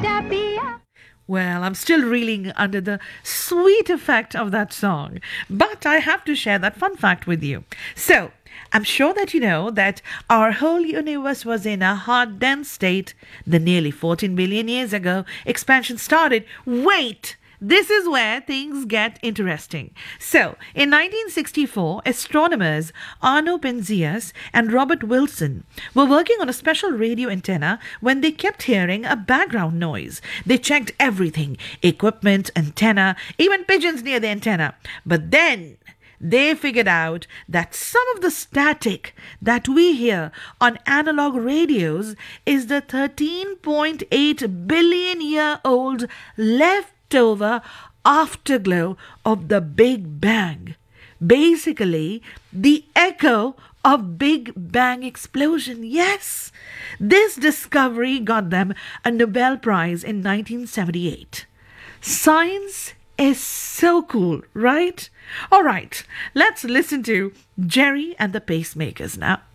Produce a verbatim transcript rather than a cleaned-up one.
Well, I'm still reeling under the sweet effect of that song, but I have to share that fun fact with you. So, I'm sure that you know that our whole universe was in a hot, dense state. Then nearly fourteen billion years ago, expansion started. Wait! This is where things get interesting. So, in nineteen sixty-four, astronomers Arno Penzias and Robert Wilson were working on a special radio antenna when they kept hearing a background noise. They checked everything, equipment, antenna, even pigeons near the antenna. But then they figured out that some of the static that we hear on analog radios is the thirteen point eight billion year old leftover afterglow of the Big Bang. Basically, the echo of Big Bang explosion. Yes, this discovery got them a Nobel Prize in nineteen seventy-eight. Science is so cool, right? All right, let's listen to Jerry and the Pacemakers now.